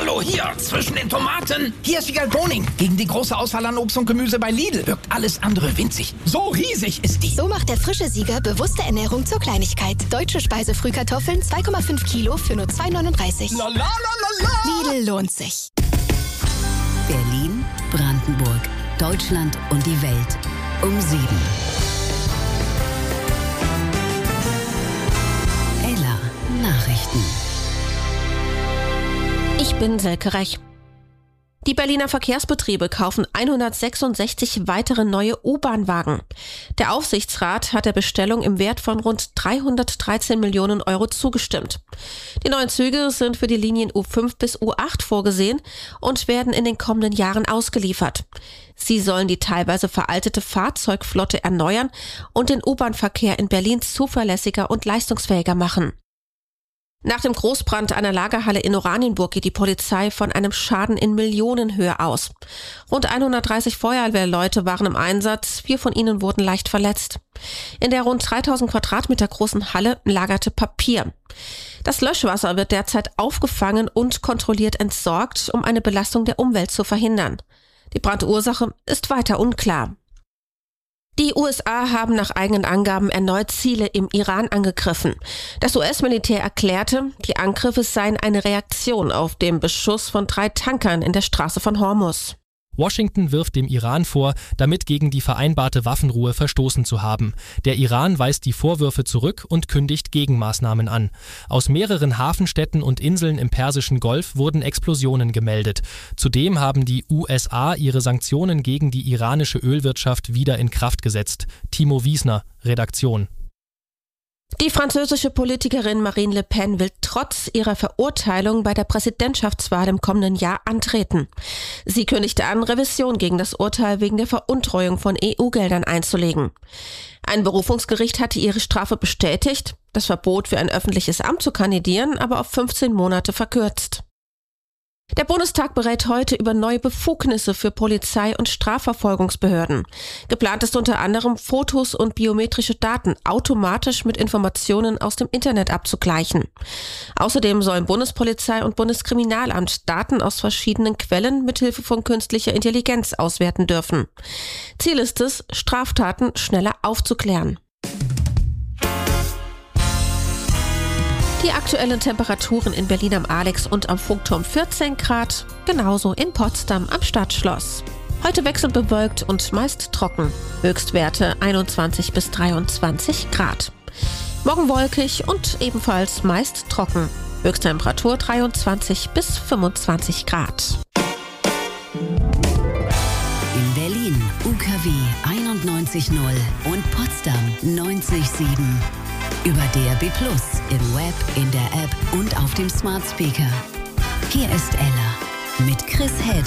Hallo, hier, zwischen den Tomaten. Hier ist Wiegald Boning. Gegen die große Auswahl an Obst und Gemüse bei Lidl wirkt alles andere winzig. So riesig ist die. So macht der frische Sieger bewusste Ernährung zur Kleinigkeit. Deutsche Speisefrühkartoffeln 2,5 Kilo für nur 2,39. La la la la la. Lidl lohnt sich. Berlin, Brandenburg, Deutschland und die Welt um 7. Ella Nachrichten. Ich bin Selke Rech. Die Berliner Verkehrsbetriebe kaufen 166 weitere neue U-Bahn-Wagen. Der Aufsichtsrat hat der Bestellung im Wert von rund 313 Millionen Euro zugestimmt. Die neuen Züge sind für die Linien U5 bis U8 vorgesehen und werden in den kommenden Jahren ausgeliefert. Sie sollen die teilweise veraltete Fahrzeugflotte erneuern und den U-Bahn-Verkehr in Berlin zuverlässiger und leistungsfähiger machen. Nach dem Großbrand einer Lagerhalle in Oranienburg geht die Polizei von einem Schaden in Millionenhöhe aus. Rund 130 Feuerwehrleute waren im Einsatz, 4 von ihnen wurden leicht verletzt. In der rund 3000 Quadratmeter großen Halle lagerte Papier. Das Löschwasser wird derzeit aufgefangen und kontrolliert entsorgt, um eine Belastung der Umwelt zu verhindern. Die Brandursache ist weiter unklar. Die USA haben nach eigenen Angaben erneut Ziele im Iran angegriffen. Das US-Militär erklärte, die Angriffe seien eine Reaktion auf den Beschuss von 3 Tankern in der Straße von Hormuz. Washington wirft dem Iran vor, damit gegen die vereinbarte Waffenruhe verstoßen zu haben. Der Iran weist die Vorwürfe zurück und kündigt Gegenmaßnahmen an. Aus mehreren Hafenstädten und Inseln im Persischen Golf wurden Explosionen gemeldet. Zudem haben die USA ihre Sanktionen gegen die iranische Ölwirtschaft wieder in Kraft gesetzt. Timo Wiesner, Redaktion. Die französische Politikerin Marine Le Pen will trotz ihrer Verurteilung bei der Präsidentschaftswahl im kommenden Jahr antreten. Sie kündigte an, Revision gegen das Urteil wegen der Veruntreuung von EU-Geldern einzulegen. Ein Berufungsgericht hatte ihre Strafe bestätigt, das Verbot für ein öffentliches Amt zu kandidieren aber auf 15 Monate verkürzt. Der Bundestag berät heute über neue Befugnisse für Polizei- und Strafverfolgungsbehörden. Geplant ist unter anderem, Fotos und biometrische Daten automatisch mit Informationen aus dem Internet abzugleichen. Außerdem sollen Bundespolizei und Bundeskriminalamt Daten aus verschiedenen Quellen mithilfe von künstlicher Intelligenz auswerten dürfen. Ziel ist es, Straftaten schneller aufzuklären. Die aktuellen Temperaturen in Berlin am Alex und am Funkturm 14 Grad, genauso in Potsdam am Stadtschloss. Heute wechselnd bewölkt und meist trocken, Höchstwerte 21 bis 23 Grad. Morgen wolkig und ebenfalls meist trocken, Höchsttemperatur 23 bis 25 Grad. In Berlin UKW 91.0 und Potsdam 90.7. Über DAB+, im Web, in der App und auf dem Smart Speaker. Hier ist Ella mit Chris Head.